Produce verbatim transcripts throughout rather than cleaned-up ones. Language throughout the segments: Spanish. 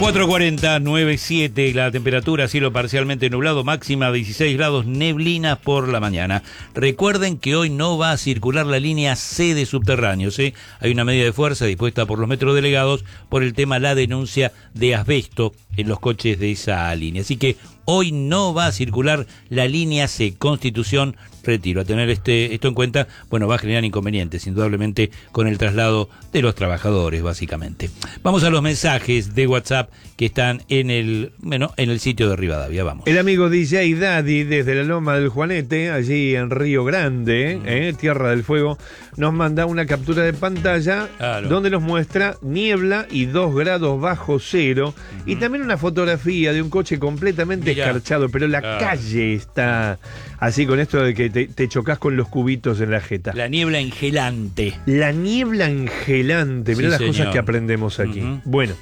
cuatro cuarenta, nueve siete, la temperatura, cielo parcialmente nublado, máxima dieciséis grados, neblina por la mañana. Recuerden que hoy no va a circular la línea C de subterráneos, ¿eh? Hay una medida de fuerza dispuesta por los metrodelegados por el tema la denuncia de asbesto en los coches de esa línea. Así que hoy no va a circular la línea C, Constitución, Retiro. A tener este esto en cuenta, bueno, va a generar inconvenientes, indudablemente, con el traslado de los trabajadores, básicamente. Vamos a los mensajes de WhatsApp que están en el, bueno, en el sitio de Rivadavia, vamos. El amigo D J Daddy, desde la Loma del Juanete, allí en Río Grande, mm. eh, Tierra del Fuego, nos manda una captura de pantalla claro. donde nos muestra niebla y dos grados bajo cero, uh-huh. y también una fotografía de un coche completamente Mirá. escarchado, pero la claro. calle está así, con esto de que te, te chocas con los cubitos en la jeta. La niebla engelante. La niebla engelante, mirá sí, las señor. cosas que aprendemos aquí. Uh-huh. Bueno.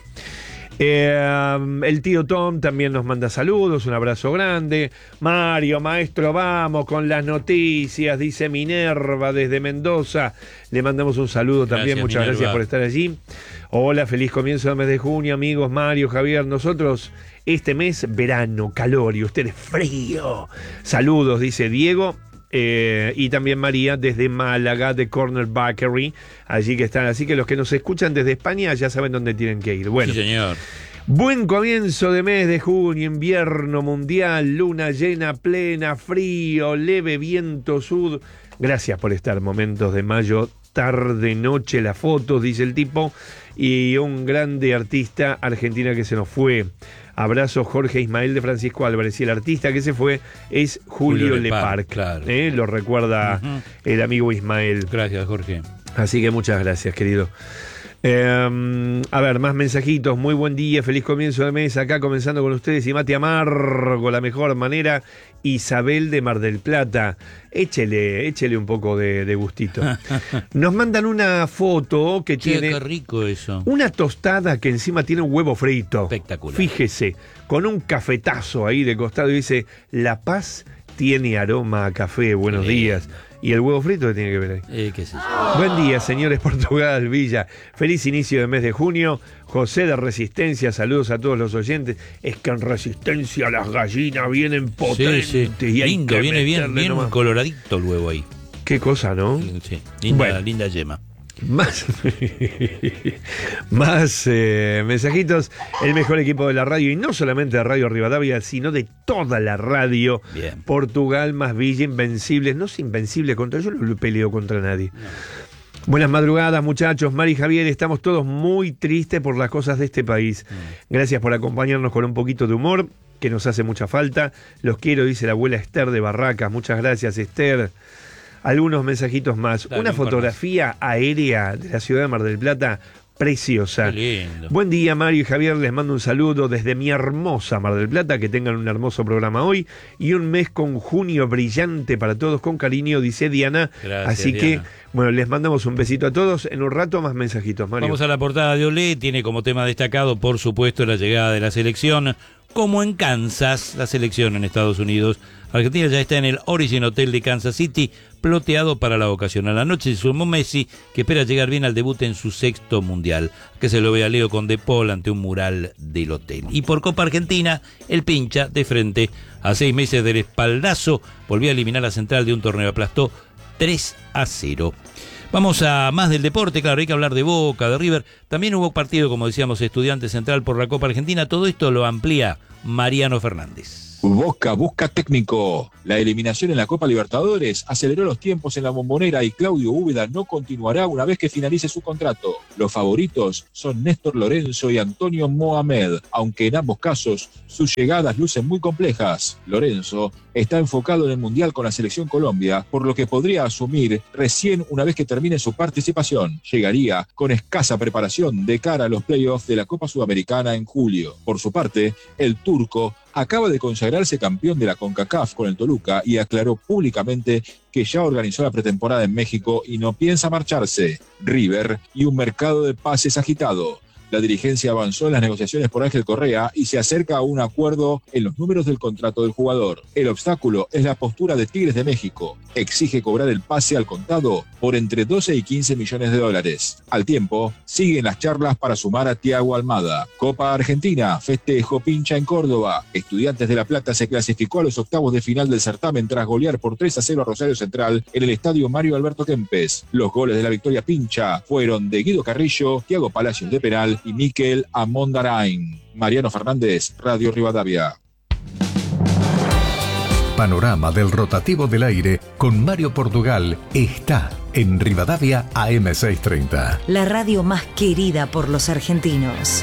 Eh, el tío Tom también nos manda saludos, un abrazo grande. Mario, maestro, vamos con las noticias, dice Minerva desde Mendoza. Le mandamos un saludo también, gracias, muchas Minerva. gracias por estar allí. Hola, feliz comienzo del mes de junio, amigos. Mario, Javier, nosotros este mes verano, calor y ustedes frío. Saludos, dice Diego. Eh, y también María desde Málaga, de Corner Bakery, allí que están. Así que los que nos escuchan desde España ya saben dónde tienen que ir. Bueno, sí, señor. Buen comienzo de mes de junio, invierno mundial, luna llena plena, frío, leve viento sur. Gracias por estar, momentos de mayo, tarde, noche, las fotos, dice el tipo. Y un grande artista argentina que se nos fue. Abrazo, Jorge Ismael de Francisco Álvarez. Y el artista que se fue es Julio, Julio Leparc. Claro. ¿Eh? Lo recuerda uh-huh. el amigo Ismael. Gracias, Jorge. Así que muchas gracias, querido. Eh, a ver, más mensajitos. Muy buen día, feliz comienzo de mes. Acá comenzando con ustedes y mate amargo, la mejor manera. Isabel de Mar del Plata. Échele, échele un poco de, de gustito. Nos mandan una foto que sí, tiene... qué rico eso. Una tostada que encima tiene un huevo frito. Espectacular. Fíjese, con un cafetazo ahí de costado y dice: La Paz tiene aroma a café, buenos sí. días. ¿Y el huevo frito qué tiene que ver ahí? Eh, ¿qué es eso? Buen día, señores Portugal, Villa. Feliz inicio de mes de junio. José de Resistencia, saludos a todos los oyentes. Es que en Resistencia las gallinas vienen potentes. Sí, sí. Y lindo, viene bien, bien nomás. Coloradito el huevo ahí. Qué cosa, ¿no? Sí, linda, bueno. linda yema. Más, más eh, mensajitos. El mejor equipo de la radio, y no solamente de Radio Rivadavia, sino de toda la radio. Bien. Portugal más Villa, invencibles. No es invencible contra yo, no lo peleo contra nadie. No. Buenas madrugadas, muchachos. Mari y Javier, estamos todos muy tristes por las cosas de este país. Mm. Gracias por acompañarnos con un poquito de humor, que nos hace mucha falta. Los quiero, dice la abuela Esther de Barracas. Muchas gracias, Esther. Algunos mensajitos más. Dale, una fotografía aérea de la ciudad de Mar del Plata, preciosa. Qué lindo. Buen día, Mario y Javier. Les mando un saludo desde mi hermosa Mar del Plata. Que tengan un hermoso programa hoy y un mes con junio brillante para todos, con cariño, dice Diana. Gracias, Así Diana. que, bueno, les mandamos un besito a todos. En un rato más mensajitos, Mario. Vamos a la portada de Olé. Tiene como tema destacado, por supuesto, la llegada de la selección. Como en Kansas, la selección en Estados Unidos. Argentina ya está en el Origin Hotel de Kansas City, ploteado para la ocasión. A la noche se sumó Messi, que espera llegar bien al debut en su sexto mundial. Que se lo vea Leo con De Paul ante un mural del hotel. Y por Copa Argentina, el pincha de frente a seis meses del espaldazo volvió a eliminar la Central de un torneo. Aplastó tres a cero. Vamos a más del deporte, claro, hay que hablar de Boca, de River. También hubo partido, como decíamos, Estudiantes Central por la Copa Argentina. Todo esto lo amplía Mariano Fernández. Boca busca técnico. La eliminación en la Copa Libertadores aceleró los tiempos en la Bombonera y Claudio Úbeda no continuará una vez que finalice su contrato. Los favoritos son Néstor Lorenzo y Antonio Mohamed, aunque en ambos casos sus llegadas lucen muy complejas. Lorenzo está enfocado en el Mundial con la Selección Colombia, por lo que podría asumir recién una vez que termine su participación. Llegaría con escasa preparación de cara a los playoffs de la Copa Sudamericana en julio. Por su parte, el turco acaba de consagrarse campeón de la CONCACAF con el Toluca y aclaró públicamente que ya organizó la pretemporada en México y no piensa marcharse. River y un mercado de pases agitado. La dirigencia avanzó en las negociaciones por Ángel Correa y se acerca a un acuerdo en los números del contrato del jugador. El obstáculo es la postura de Tigres de México. Exige cobrar el pase al contado por entre doce y quince millones de dólares. Al tiempo, siguen las charlas para sumar a Thiago Almada. Copa Argentina, festejo pincha en Córdoba. Estudiantes de La Plata se clasificó a los octavos de final del certamen tras golear por tres a cero a Rosario Central en el estadio Mario Alberto Kempes. Los goles de la victoria pincha fueron de Guido Carrillo, Thiago Palacios de penal y Mikel Amondarain. Mariano Fernández, Radio Rivadavia. Panorama del rotativo del aire con Mario Portugal está en Rivadavia A M seiscientos treinta. La radio más querida por los argentinos.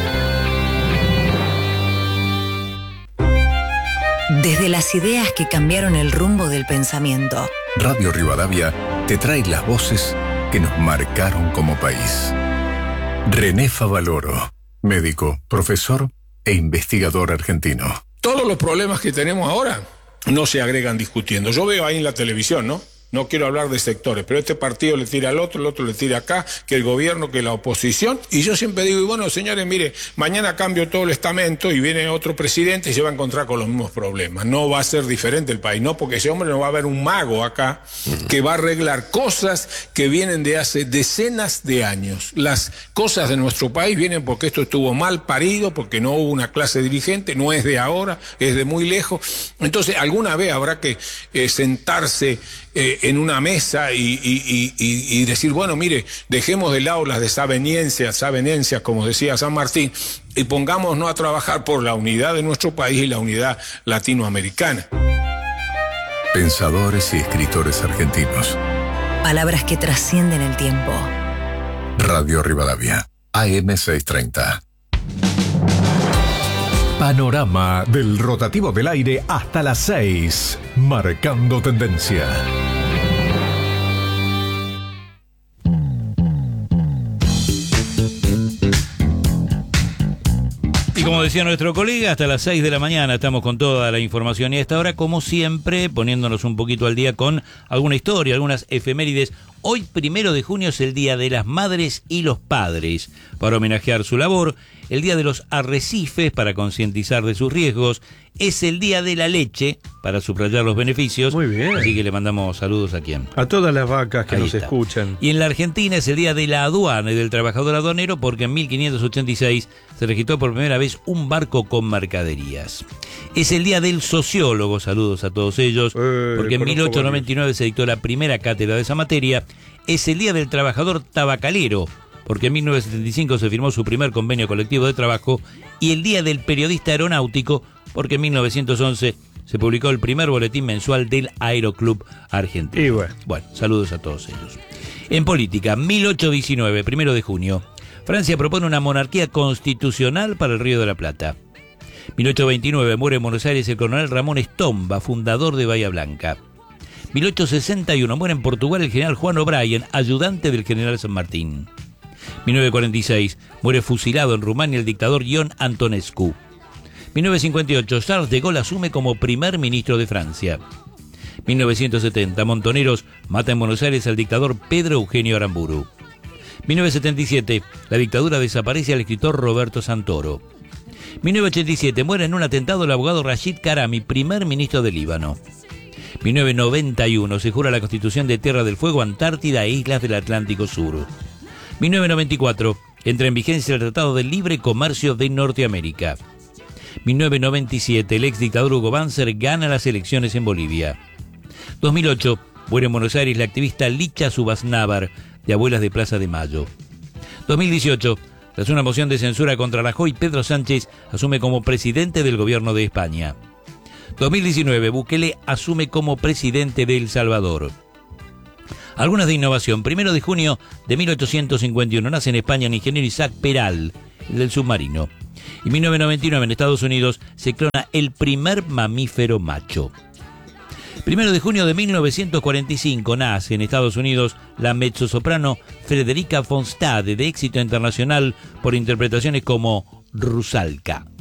Desde las ideas que cambiaron el rumbo del pensamiento. Radio Rivadavia te trae las voces que nos marcaron como país. René Favaloro, médico, profesor e investigador argentino. Todos los problemas que tenemos ahora no se agregan discutiendo. Yo veo ahí en la televisión, ¿no? No quiero hablar de sectores, pero este partido le tira al otro, el otro le tira acá, que el gobierno, que la oposición. Y yo siempre digo, y bueno, señores, mire, mañana cambio todo el estamento y viene otro presidente y se va a encontrar con los mismos problemas. No va a ser diferente el país, no, porque ese hombre no va a haber un mago acá que va a arreglar cosas que vienen de hace decenas de años. Las cosas de nuestro país vienen porque esto estuvo mal parido, porque no hubo una clase dirigente, no es de ahora, es de muy lejos. Entonces, alguna vez habrá que eh, sentarse Eh, en una mesa y, y, y, y decir, bueno, mire, dejemos de lado las desavenencias, desavenencias, como decía San Martín, y pongámonos a trabajar por la unidad de nuestro país y la unidad latinoamericana. Pensadores y escritores argentinos. Palabras que trascienden el tiempo. Radio Rivadavia, A M seiscientos treinta. Panorama del rotativo del aire hasta las seis, marcando tendencia. Y como decía nuestro colega, hasta las seis de la mañana estamos con toda la información y a esta hora, como siempre, poniéndonos un poquito al día con alguna historia, algunas efemérides. Hoy, primero de junio, es el Día de las Madres y los Padres, para homenajear su labor. El Día de los Arrecifes, para concientizar de sus riesgos. Es el Día de la Leche, para subrayar los beneficios. Muy bien. Así que le mandamos saludos a quién. A todas las vacas que Ahí nos está. escuchan. Y en la Argentina es el Día de la Aduana y del Trabajador Aduanero, porque en mil quinientos ochenta y seis se registró por primera vez un barco con mercaderías. Es el Día del Sociólogo, saludos a todos ellos, Eh, porque en mil ochocientos noventa y nueve se dictó la primera cátedra de esa materia. Es el Día del Trabajador Tabacalero, porque en mil novecientos setenta y cinco se firmó su primer convenio colectivo de trabajo. Y el Día del Periodista Aeronáutico, porque en mil novecientos once se publicó el primer boletín mensual del Aeroclub Argentino. Y bueno. Bueno, saludos a todos ellos. En política, mil ochocientos diecinueve, primero de junio, Francia propone una monarquía constitucional para el Río de la Plata. mil ochocientos veintinueve, muere en Buenos Aires el coronel Ramón Estomba, fundador de Bahía Blanca. mil ochocientos sesenta y uno, muere en Portugal el general Juan O'Brien, ayudante del general San Martín. mil novecientos cuarenta y seis, muere fusilado en Rumania el dictador Ion Antonescu. mil novecientos cincuenta y ocho, Charles de Gaulle asume como primer ministro de Francia. mil novecientos setenta, Montoneros mata en Buenos Aires al dictador Pedro Eugenio Aramburu. mil novecientos setenta y siete, la dictadura desaparece al escritor Roberto Santoro. mil novecientos ochenta y siete, muere en un atentado el abogado Rashid Karami, primer ministro de Líbano. mil novecientos noventa y uno, se jura la constitución de Tierra del Fuego, Antártida e islas del Atlántico Sur. mil novecientos noventa y cuatro, entra en vigencia el Tratado de Libre Comercio de Norteamérica. mil novecientos noventa y siete, el ex dictador Hugo Banzer gana las elecciones en Bolivia. dos mil ocho, muere en Buenos Aires la activista Licha Subasnávar, de Abuelas de Plaza de Mayo. dos mil dieciocho, tras una moción de censura contra Rajoy, Pedro Sánchez asume como presidente del gobierno de España. dos mil diecinueve, Bukele asume como presidente de El Salvador. Algunas de innovación. Primero de junio de mil ochocientos cincuenta y uno, nace en España el ingeniero Isaac Peral, el del submarino. Y en mil novecientos noventa y nueve, en Estados Unidos, se clona el primer mamífero macho. Primero de junio de mil novecientos cuarenta y cinco, nace en Estados Unidos la mezzosoprano Frederica von Stade, de éxito internacional por interpretaciones como Rusalka.